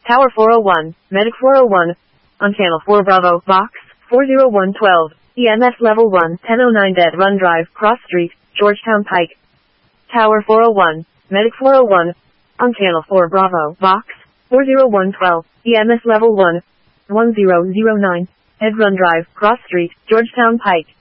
Tower 401, Medic 401, on Channel 4 Bravo, Box 40112, EMS Level 1, 1009 Dead Run Drive, Cross Street, Georgetown Pike. Tower 401, Medic 401, on Channel 4 Bravo, Box 40112, EMS Level 1, 1009, Dead Run Drive, Cross Street, Georgetown Pike.